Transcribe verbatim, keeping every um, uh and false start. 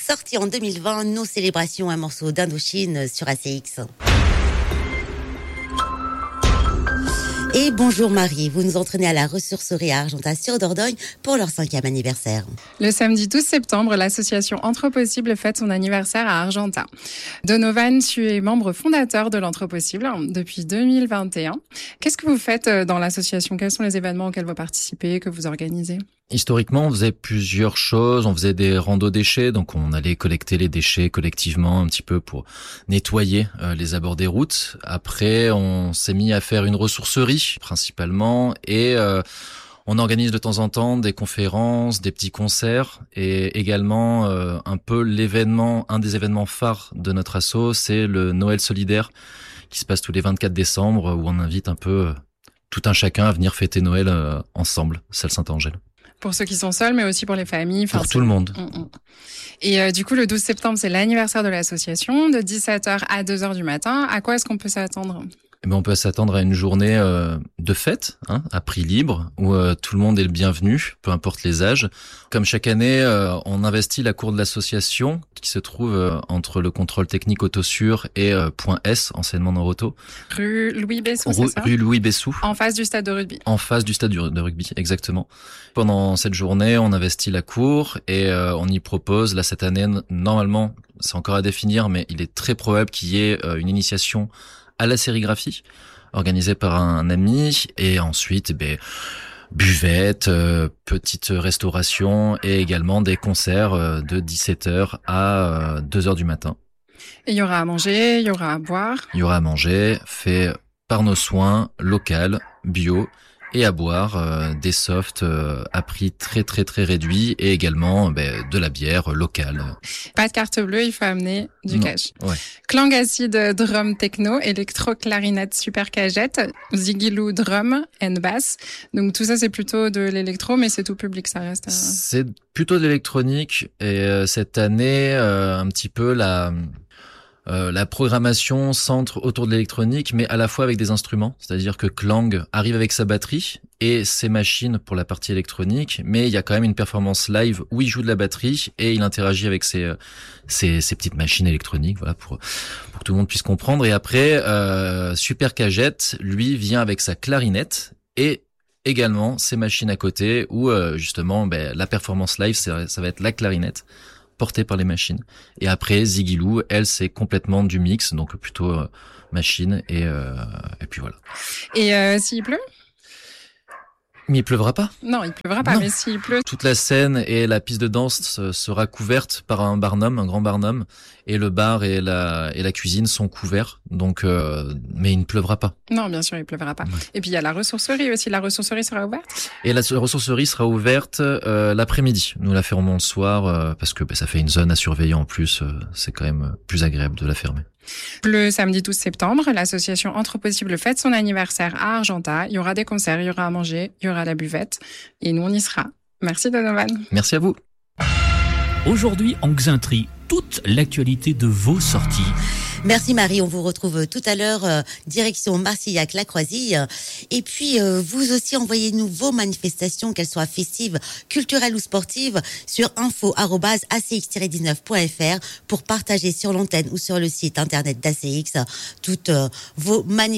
sorti en deux mille vingt, Nos célébrations, un morceau d'Indochine sur A C X. Et bonjour Marie, vous nous entraînez à la ressourcerie à Argentat sur Dordogne pour leur cinquième anniversaire. Le samedi douze septembre, l'association Anthropossible fête son anniversaire à Argentat. Donovan, tu es membre fondateur de l'Anthropossible depuis deux mille vingt et un. Qu'est-ce que vous faites dans l'association ? Quels sont les événements auxquels vous participez, que vous organisez ? Historiquement, on faisait plusieurs choses. On faisait des randos déchets, donc on allait collecter les déchets collectivement un petit peu pour nettoyer euh, les abords des routes. Après, on s'est mis à faire une ressourcerie principalement et euh, on organise de temps en temps des conférences, des petits concerts et également euh, un peu l'événement, un des événements phares de notre asso, c'est le Noël solidaire qui se passe tous les vingt-quatre décembre où on invite un peu euh, tout un chacun à venir fêter Noël euh, ensemble, salle Sainte-Angèle. Pour ceux qui sont seuls, mais aussi pour les familles. Pour tout le monde. Et euh, du coup, le douze septembre, c'est l'anniversaire de l'association, de dix-sept heures à deux heures du matin. À quoi est-ce qu'on peut s'attendre ? Eh ben, on peut s'attendre à une journée euh, de fête, hein, à prix libre, où euh, tout le monde est le bienvenu, peu importe les âges. Comme chaque année, euh, on investit la cour de l'association, qui se trouve euh, entre le contrôle technique Autosur et euh, Point S, anciennement Noroto. Rue Louis Bessou, Rue, c'est ça ? Rue Louis Bessou. En face du stade de rugby. En face du stade de rugby, exactement. Pendant cette journée, on investit la cour et euh, on y propose, là cette année, normalement, c'est encore à définir, mais il est très probable qu'il y ait euh, une initiation à la sérigraphie, organisée par un ami, et ensuite, ben, buvette, euh, petite restauration, et également des concerts euh, de dix-sept heures à euh, deux heures du matin. Et il y aura à manger, il y aura à boire. Il y aura à manger, fait par nos soins, local, bio, et à boire euh, des softs euh, à prix très très très réduit, et également ben, de la bière locale. Pas de carte bleue, il faut amener du Non, cash. Ouais. Clang acide drum techno, électro clarinette super cagette, Zigilou drum and bass. Donc tout ça c'est plutôt de l'électro, mais c'est tout public, ça reste. Euh... C'est plutôt de l'électronique, et euh, cette année euh, un petit peu la Euh, la programmation centre autour de l'électronique, mais à la fois avec des instruments. C'est-à-dire que Clang arrive avec sa batterie et ses machines pour la partie électronique, mais il y a quand même une performance live où il joue de la batterie et il interagit avec ses ses, ses petites machines électroniques, voilà, pour pour que tout le monde puisse comprendre. Et après, euh, Super Cagette, lui, vient avec sa clarinette et également ses machines à côté où euh, justement, ben, la performance live, ça, ça va être la clarinette portée par les machines. Et après, Zigilou, elle, c'est complètement du mix, donc plutôt euh, machine, et, euh, et puis voilà. Et euh, s'il pleut ? Mais il pleuvra pas. Non, il pleuvra pas, non. Mais s'il pleut... Toute la scène et la piste de danse sera couverte par un barnum, un grand barnum, et le bar et la, et la cuisine sont couverts, donc, euh, mais il ne pleuvra pas. Non, bien sûr, il pleuvra pas. Ouais. Et puis il y a la ressourcerie aussi, la ressourcerie sera ouverte ? Et la ressourcerie sera ouverte euh, l'après-midi. Nous la fermons le soir, euh, parce que bah, ça fait une zone à surveiller en plus, euh, c'est quand même plus agréable de la fermer. Le samedi douze septembre, l'association Anthropossible fête son anniversaire à Argentat. Il y aura des concerts, il y aura à manger, il y aura la buvette. Et nous, on y sera. Merci Donovan. Merci à vous. Aujourd'hui, en Xintri, toute l'actualité de vos sorties. Merci Marie, on vous retrouve tout à l'heure, euh, direction Marcillac-la-Croisille. Et puis, euh, vous aussi, envoyez-nous vos manifestations, qu'elles soient festives, culturelles ou sportives, sur info arobase a c x tiret dix-neuf point f r pour partager sur l'antenne ou sur le site internet d'A C X toutes euh, vos manifestations.